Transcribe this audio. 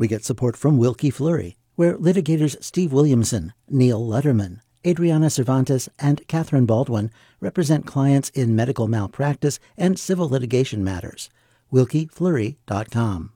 We get support from Wilkie Fleury, where litigators Steve Williamson, Neil Letterman, Adriana Cervantes, and Catherine Baldwin represent clients in medical malpractice and civil litigation matters. WilkieFleury.com.